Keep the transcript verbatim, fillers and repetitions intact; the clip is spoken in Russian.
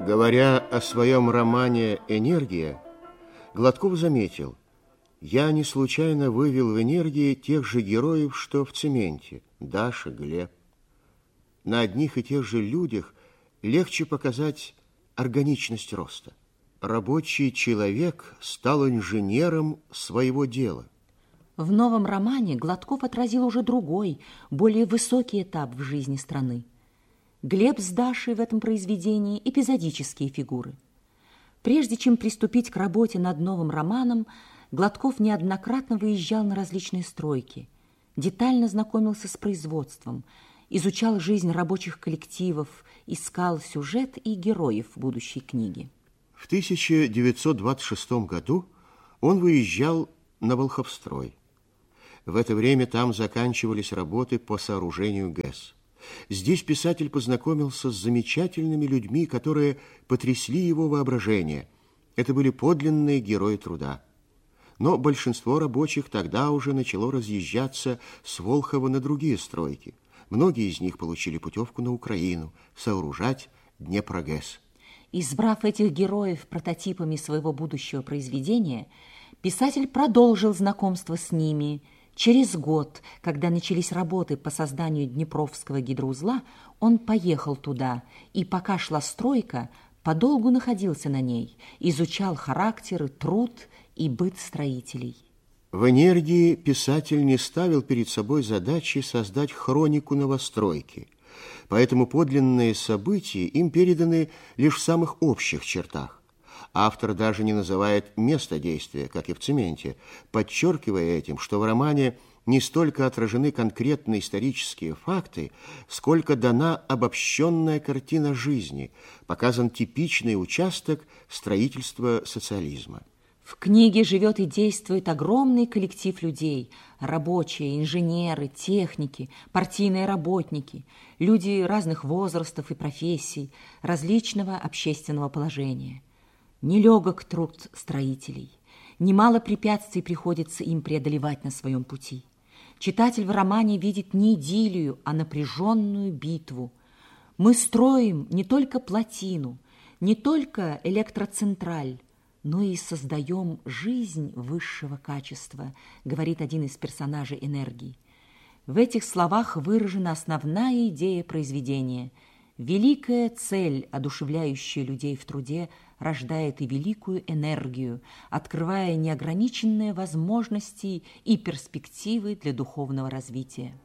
Говоря о своем романе «Энергия», Гладков заметил: «Я не случайно вывел в «Энергии» тех же героев, что в «Цементе» – Даша, Глеб. На одних и тех же людях легче показать органичность роста. Рабочий человек стал инженером своего дела». В новом романе Гладков отразил уже другой, более высокий этап в жизни страны. Глеб с Дашей в этом произведении – эпизодические фигуры. Прежде чем приступить к работе над новым романом, Гладков неоднократно выезжал на различные стройки, детально знакомился с производством, изучал жизнь рабочих коллективов, искал сюжет и героев будущей книги. В тысяча девятьсот двадцать шестом году он выезжал на Волховстрой. В это время там заканчивались работы по сооружению ГЭС. Здесь писатель познакомился с замечательными людьми, которые потрясли его воображение. Это были подлинные герои труда. Но большинство рабочих тогда уже начало разъезжаться с Волхова на другие стройки. Многие из них получили путевку на Украину сооружать Днепрогэс. Избрав этих героев прототипами своего будущего произведения, писатель продолжил знакомство с ними. Через год, когда начались работы по созданию Днепровского гидроузла, он поехал туда и, пока шла стройка, подолгу находился на ней, изучал характеры, труд и быт строителей. В «Энергии» писатель не ставил перед собой задачи создать хронику новостройки, поэтому подлинные события им переданы лишь в самых общих чертах. Автор даже не называет место действия, как и в «Цементе», подчеркивая этим, что в романе не столько отражены конкретные исторические факты, сколько дана обобщенная картина жизни, показан типичный участок строительства социализма. В книге живет и действует огромный коллектив людей – рабочие, инженеры, техники, партийные работники, люди разных возрастов и профессий, различного общественного положения. Нелегок труд строителей, немало препятствий приходится им преодолевать на своем пути. Читатель в романе видит не идиллию, а напряженную битву. Мы строим не только плотину, не только электроцентраль, но и создаем жизнь высшего качества, говорит один из персонажей «Энергии». В этих словах выражена основная идея произведения. Великая цель, одушевляющая людей в труде, рождает и великую энергию, открывая неограниченные возможности и перспективы для духовного развития.